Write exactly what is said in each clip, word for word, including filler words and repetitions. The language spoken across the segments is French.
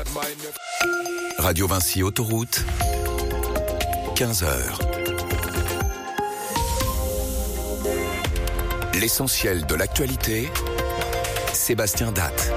Radio Vinci Autoroute, quinze heures. L'essentiel de l'actualité, Sébastien Datte.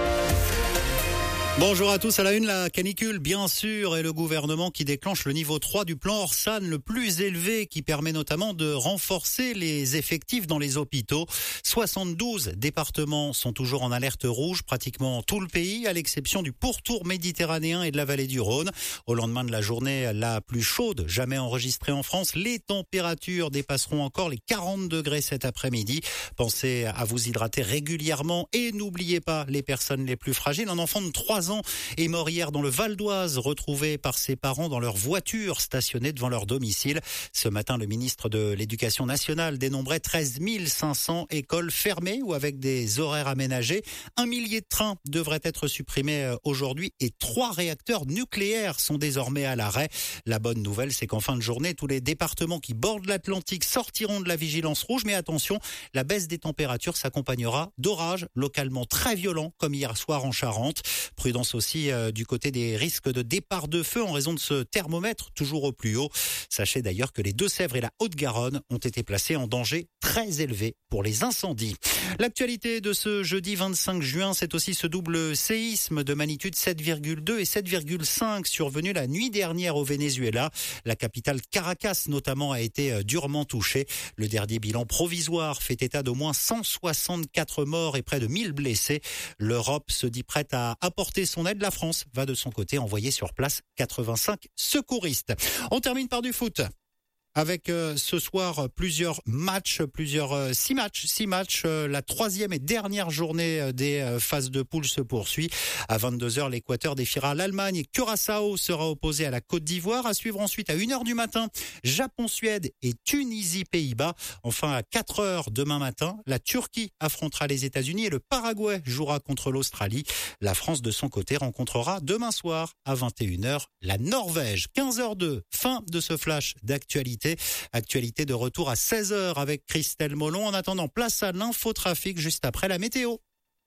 Bonjour à tous. À la une, la canicule, bien sûr, et le gouvernement qui déclenche le niveau trois du plan Orsan, le plus élevé, qui permet notamment de renforcer les effectifs dans les hôpitaux. soixante-douze départements sont toujours en alerte rouge, pratiquement tout le pays, à l'exception du pourtour méditerranéen et de la vallée du Rhône. Au lendemain de la journée la plus chaude jamais enregistrée en France, les températures dépasseront encore les quarante degrés cet après-midi. Pensez à vous hydrater régulièrement et n'oubliez pas les personnes les plus fragiles. Un enfant de trois ans est mort hier dans le Val d'Oise, retrouvé par ses parents dans leur voiture stationnée devant leur domicile. Ce matin, le ministre de l'Éducation nationale dénombrait treize mille cinq cents écoles fermées ou avec des horaires aménagés. Un millier de trains devraient être supprimés aujourd'hui et trois réacteurs nucléaires sont désormais à l'arrêt. La bonne nouvelle, c'est qu'en fin de journée, tous les départements qui bordent l'Atlantique sortiront de la vigilance rouge. Mais attention, la baisse des températures s'accompagnera d'orages localement très violents, comme hier soir en Charente. Prudence aussi euh, du côté des risques de départ de feu en raison de ce thermomètre toujours au plus haut. Sachez d'ailleurs que les Deux-Sèvres et la Haute-Garonne ont été placés en danger très élevé pour les incendies. L'actualité de ce jeudi vingt-cinq juin, c'est aussi ce double séisme de magnitude sept virgule deux et sept virgule cinq survenu la nuit dernière au Venezuela. La capitale Caracas notamment a été durement touchée. Le dernier bilan provisoire fait état d'au moins cent soixante-quatre morts et près de mille blessés. L'Europe se dit prête à apporter son aide. La France va de son côté envoyer sur place quatre-vingt-cinq secouristes. On termine par du foot. Avec euh, ce soir plusieurs matchs, plusieurs euh, six matchs, six matchs. Euh, la troisième et dernière journée euh, des euh, phases de poule se poursuit. À vingt-deux heures, l'Équateur défiera l'Allemagne et Curaçao sera opposé à la Côte d'Ivoire. À suivre ensuite à une heure du matin, Japon-Suède et Tunisie-Pays-Bas. Enfin à quatre heures demain matin, la Turquie affrontera les États-Unis et le Paraguay jouera contre l'Australie. La France de son côté rencontrera demain soir à vingt et une heures la Norvège. quinze heures deux, fin de ce flash d'actualité. Actualité de retour à seize heures avec Christelle Molon. En attendant, place à l'infotrafic juste après la météo.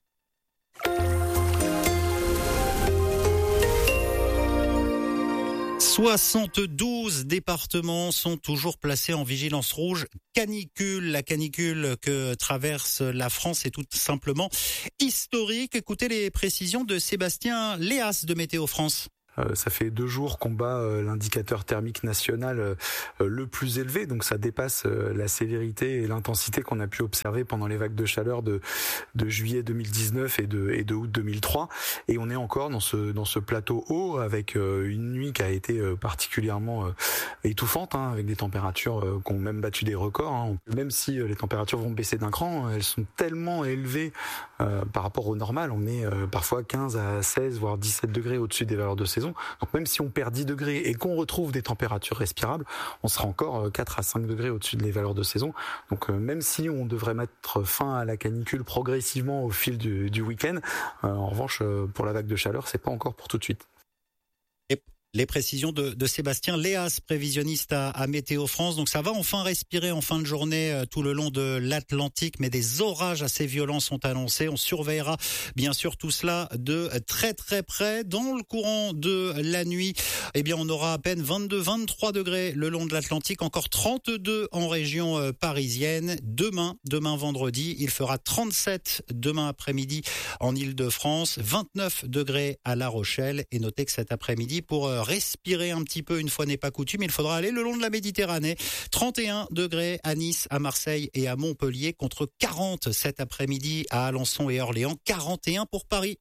soixante-douze départements sont toujours placés en vigilance rouge canicule. La canicule que traverse la France est tout simplement historique. Écoutez les précisions de Sébastien Léas de Météo France. Euh, ça fait deux jours qu'on bat euh, l'indicateur thermique national euh, le plus élevé, donc ça dépasse euh, la sévérité et l'intensité qu'on a pu observer pendant les vagues de chaleur de, de juillet deux mille dix-neuf et de, et de août deux mille trois. Et on est encore dans ce, dans ce plateau haut avec euh, une nuit qui a été euh, particulièrement euh, étouffante, hein, avec des températures euh, qui ont même battu des records. Hein. Même si euh, les températures vont baisser d'un cran, elles sont tellement élevées euh, par rapport au normal. On est euh, parfois quinze à seize, voire dix-sept degrés au-dessus des valeurs de saison. Donc même si on perd dix degrés et qu'on retrouve des températures respirables, on sera encore quatre à cinq degrés au-dessus des valeurs de saison. Donc même si on devrait mettre fin à la canicule progressivement au fil du, du week-end, euh, en revanche pour la vague de chaleur, c'est pas encore pour tout de suite. Les précisions de, de Sébastien Léas, prévisionniste à, à Météo France. Donc ça va enfin respirer en fin de journée euh, tout le long de l'Atlantique, mais des orages assez violents sont annoncés. On surveillera bien sûr tout cela de très très près. Dans le courant de la nuit, eh bien on aura à peine vingt-deux à vingt-trois degrés le long de l'Atlantique, encore trente-deux en région euh, parisienne. Demain, demain vendredi, il fera trente-sept demain après-midi en Île-de-France, vingt-neuf degrés à La Rochelle. Et notez que cet après-midi, pour euh, respirer un petit peu, une fois n'est pas coutume, il faudra aller le long de la Méditerranée. trente et un degrés à Nice, à Marseille et à Montpellier, contre quarante cet après-midi à Alençon et Orléans, quarante et un pour Paris.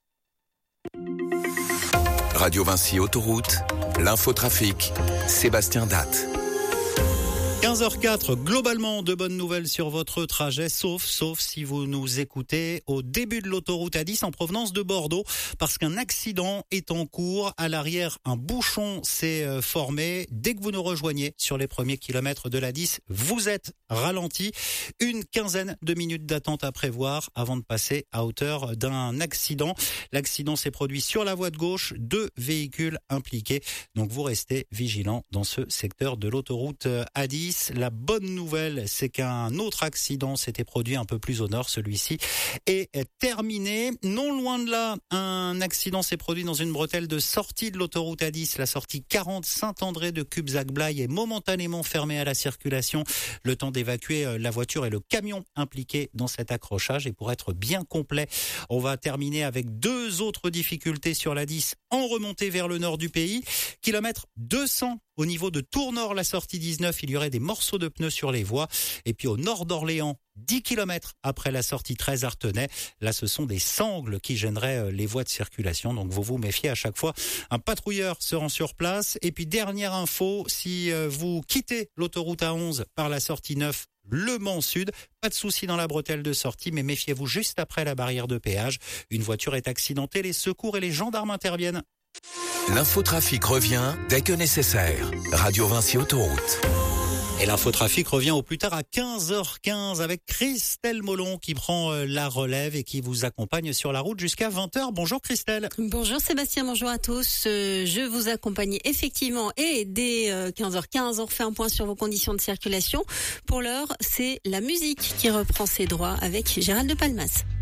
Radio Vinci Autoroute, l'infotrafic, Sébastien Datte. quinze heures quatre, globalement de bonnes nouvelles sur votre trajet, sauf, sauf si vous nous écoutez au début de l'autoroute A dix en provenance de Bordeaux, parce qu'un accident est en cours. À l'arrière, un bouchon s'est formé. Dès que vous nous rejoignez sur les premiers kilomètres de l'A dix, vous êtes ralenti. Une quinzaine de minutes d'attente à prévoir avant de passer à hauteur d'un accident. L'accident s'est produit sur la voie de gauche, deux véhicules impliqués. Donc vous restez vigilants dans ce secteur de l'autoroute A dix. dix. La bonne nouvelle, c'est qu'un autre accident s'était produit un peu plus au nord. Celui-ci est terminé. Non loin de là, un accident s'est produit dans une bretelle de sortie de l'autoroute A dix. La sortie quarante Saint-André de Cubzac-Blaye est momentanément fermée à la circulation. Le temps d'évacuer la voiture et le camion impliqué dans cet accrochage. Et pour être bien complet, on va terminer avec deux autres difficultés sur la dix en remontée vers le nord du pays. Kilomètre deux cents au niveau de Tournord, la sortie dix-neuf, il y aurait des morceaux de pneus sur les voies. Et puis au nord d'Orléans, dix kilomètres après la sortie treize Artenay, là ce sont des sangles qui gêneraient les voies de circulation. Donc vous vous méfiez à chaque fois. Un patrouilleur se rend sur place. Et puis dernière info, si vous quittez l'autoroute A onze par la sortie neuf, Le Mans Sud, pas de souci dans la bretelle de sortie, mais méfiez-vous juste après la barrière de péage. Une voiture est accidentée, les secours et les gendarmes interviennent. L'infotrafic revient dès que nécessaire. Radio Vinci Autoroute. Et l'infotrafic revient au plus tard à quinze heures quinze avec Christelle Molon qui prend la relève et qui vous accompagne sur la route jusqu'à vingt heures. Bonjour Christelle. Bonjour Sébastien, bonjour à tous. Je vous accompagne effectivement et dès quinze heures quinze, on refait un point sur vos conditions de circulation. Pour l'heure, c'est la musique qui reprend ses droits avec Gérald de Palmas.